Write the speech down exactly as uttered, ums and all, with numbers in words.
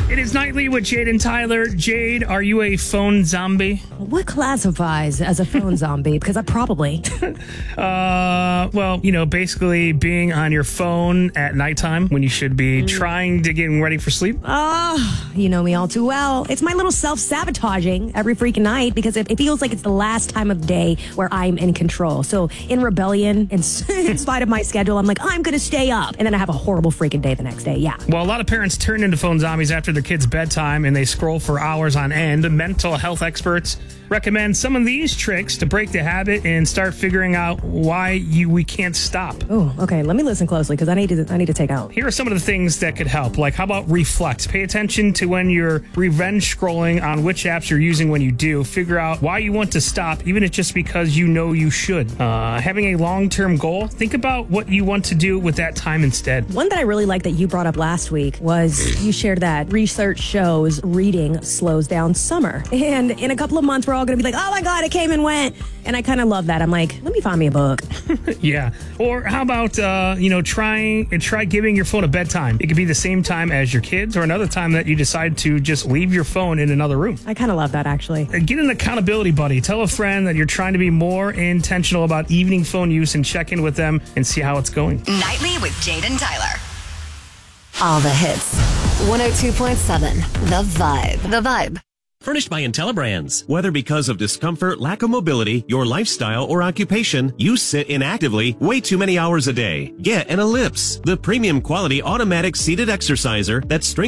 It is Nightly with Jade and Tyler. Jade, are you a phone zombie? What classifies as a phone zombie? Because I probably. uh, well, you know, basically being on your phone at nighttime when you should be mm. trying to get ready for sleep. Oh, you know me all too well. It's my little self-sabotaging every freaking night because it, it feels like it's the last time of day where I'm in control. So in rebellion, in, in spite of my schedule, I'm like, I'm going to stay up. And then I have a horrible freaking day the next day. Yeah. Well, a lot of parents turn into phone zombies after their kids' bedtime and they scroll for hours on end. Mental health experts recommend some of these tricks to break the habit and start figuring out why you we can't stop. Oh, okay. Let me listen closely because I need to I need to take out. Here are some of the things that could help. Like, how about reflect? Pay attention to when you're revenge scrolling on which apps you're using when you do. Figure out why you want to stop, even if it's just because you know you should. Uh, having a long-term goal. Think about what you want to do with that time instead. One that I really liked that you brought up last week was you shared that research shows reading slows down summer. And in a couple of months, we're all going to be like, oh my God, it came and went. And I kind of love that. I'm like, let me find me a book. Yeah. Or how about, uh, you know, trying and try giving your phone a bedtime. It could be the same time as your kids or another time that you decide to just leave your phone in another room. I kind of love that, actually. Get an accountability buddy. Tell a friend that you're trying to be more intentional about evening phone use and check in with them and see how it's going. Nightly with Jade and Tyler. All the hits. one oh two point seven The Vibe. The Vibe. Furnished by IntelliBrands. Whether because of discomfort, lack of mobility, your lifestyle, or occupation, you sit inactively way too many hours a day. Get an Ellipse, the premium quality automatic seated exerciser that strengthens